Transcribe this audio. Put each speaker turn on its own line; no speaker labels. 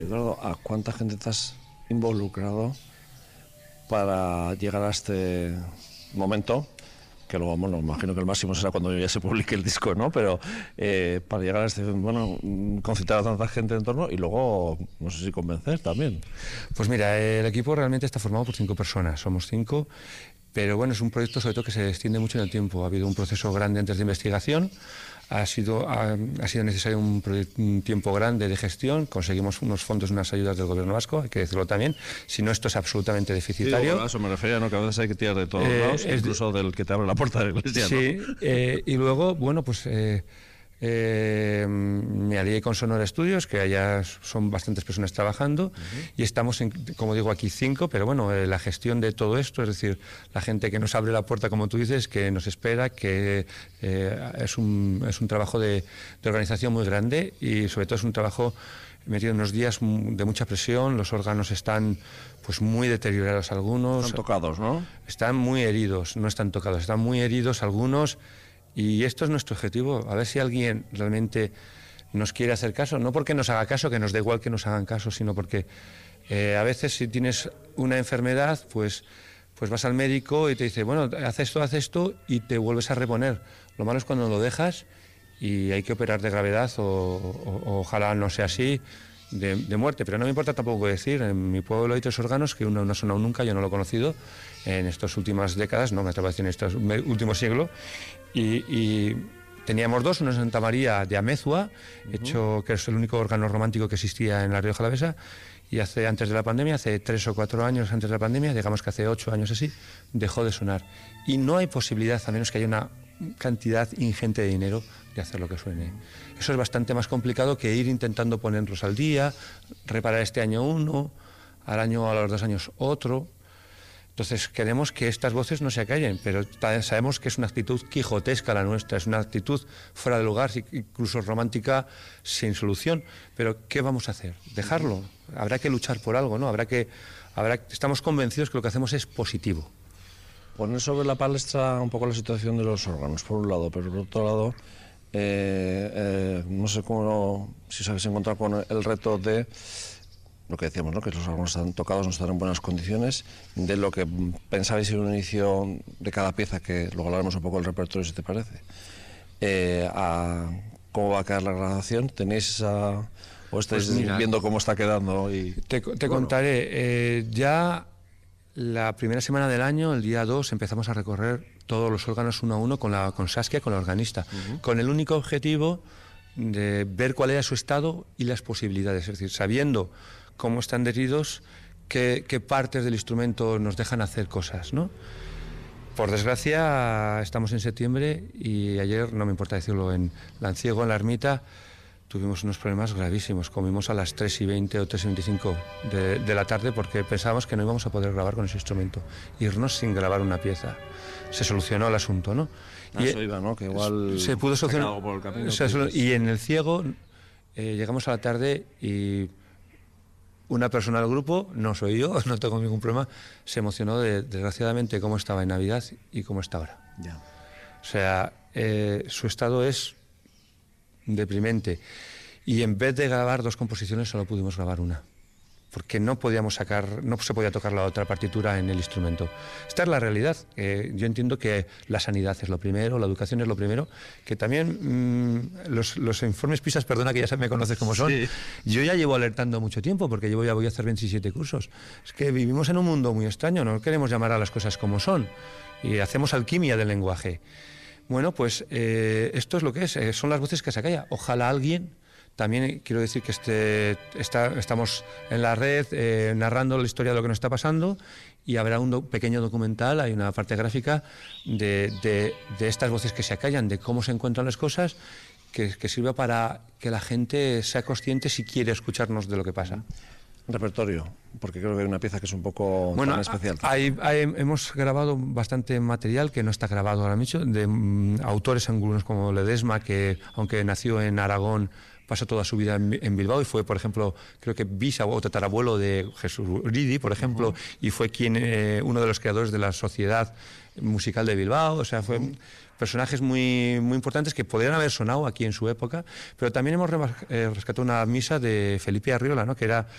Eduardo, ¿a cuánta gente te has involucrado para llegar a este momento? Que luego, bueno, imagino que el máximo será cuando ya se publique el disco, ¿no? Pero para llegar a este, bueno, concitar a tanta gente en torno y luego, no sé si convencer también.
Pues mira, el equipo realmente está formado por 5 personas, somos 5, pero bueno, es un proyecto sobre todo que se extiende mucho en el tiempo. Ha habido un proceso grande antes de investigación, ha sido necesario un tiempo grande de gestión, conseguimos unos fondos, unas ayudas del gobierno vasco, hay que decirlo también, si no esto es absolutamente deficitario.
Sí, a eso me refería, ¿no? Que a veces hay que tirar de todos lados, incluso del que te abre la puerta de la iglesia,
sí,
¿no?
Y luego, bueno, pues me alié con Sonora Estudios, que allá son bastantes personas trabajando, y estamos, como digo, aquí 5, pero bueno, la gestión de todo esto, es decir, la gente que nos abre la puerta, como tú dices, que nos espera, que es un trabajo de organización muy grande y sobre todo es un trabajo metido en unos días de mucha presión. Los órganos están pues muy deteriorados algunos.
Están tocados, ¿no?
Están muy heridos, no están tocados, están muy heridos algunos. Y esto es nuestro objetivo, a ver si alguien realmente nos quiere hacer caso, no porque nos haga caso, que nos da igual que nos hagan caso, sino porque a veces si tienes una enfermedad, pues vas al médico y te dice, bueno, haz esto y te vuelves a reponer. Lo malo es cuando lo dejas y hay que operar de gravedad o ojalá no sea así, de muerte. Pero no me importa tampoco decir, en mi pueblo hay 3 órganos que uno no ha sonado nunca, yo no lo he conocido en estas últimas décadas, no me atrevo a decir en este último siglo, y teníamos 2, uno en Santa María de Amezua, hecho que es el único órgano romántico que existía en la Rioja Alavesa, y antes de la pandemia, hace 3 o 4 años antes de la pandemia, digamos que hace 8 años así, dejó de sonar. Y no hay posibilidad, a menos que haya una cantidad ingente de dinero, de hacer lo que suene. Eso es bastante más complicado que ir intentando ponerlos al día, reparar este año uno, a los 2 años otro. Entonces queremos que estas voces no se acallen, pero sabemos que es una actitud quijotesca la nuestra, es una actitud fuera de lugar, incluso romántica, sin solución. Pero ¿qué vamos a hacer? ¿Dejarlo? Habrá que luchar por algo, ¿no? Estamos convencidos que lo que hacemos es positivo.
Poner sobre la palestra un poco la situación de los órganos, por un lado, pero por otro lado, no sé si os habéis encontrado con el reto de lo que decíamos, ¿no? Que los órganos están tocados, no están en buenas condiciones, de lo que pensabais en un inicio de cada pieza, que luego hablaremos un poco del repertorio, si te parece, a cómo va a quedar la grabación. ¿Tenéis o estáis viendo cómo está quedando?
Te contaré, ya la primera semana del año, el día 2, empezamos a recorrer todos los órganos uno a uno con Saskia, con la organista, con el único objetivo de ver cuál era su estado y las posibilidades, es decir, sabiendo cómo están heridos, qué partes del instrumento nos dejan hacer cosas, ¿no? Por desgracia, estamos en septiembre y ayer, no me importa decirlo, en Lanciego, en la ermita, tuvimos unos problemas gravísimos. Comimos a las 3:20 o 3:25 de la tarde porque pensábamos que no íbamos a poder grabar con ese instrumento, irnos sin grabar una pieza. Se solucionó el asunto, ¿no?
Eso iba, ¿no? Que igual
se pudo solucionar
por el camino,
y en el Ciego llegamos a la tarde y una persona del grupo, no soy yo, no tengo ningún problema, se emocionó desgraciadamente cómo estaba en Navidad y cómo está ahora.
Ya.
O sea, su estado es deprimente y en vez de grabar 2 composiciones solo pudimos grabar una, porque no se podía tocar la otra partitura en el instrumento. Esta es la realidad. Yo entiendo que la sanidad es lo primero, la educación es lo primero, que también los informes PISA, perdona que ya me conoces como son, sí. Yo ya llevo alertando mucho tiempo, porque ya voy a hacer 27 cursos. Es que vivimos en un mundo muy extraño, no queremos llamar a las cosas como son, y hacemos alquimia del lenguaje. Bueno, pues esto es lo que es, son las voces que se callan. Ojalá alguien... También quiero decir que estamos en la red narrando la historia de lo que nos está pasando y habrá un pequeño documental, hay una parte gráfica de estas voces que se acallan, de cómo se encuentran las cosas, que sirva para que la gente sea consciente si quiere escucharnos de lo que pasa.
Repertorio, porque creo que hay una pieza que es un poco tan especial.
Hemos grabado bastante material que no está grabado ahora mismo, de autores angulanos como Ledesma, que aunque nació en Aragón, pasó toda su vida en Bilbao y fue, por ejemplo, creo que bisabuelo o tatarabuelo de Jesús Uridi, por ejemplo, y fue uno de los creadores de la Sociedad Musical de Bilbao. O sea, fue personajes muy, muy importantes que podrían haber sonado aquí en su época, pero también hemos rescatado una misa de Felipe Arriola, ¿no? Que era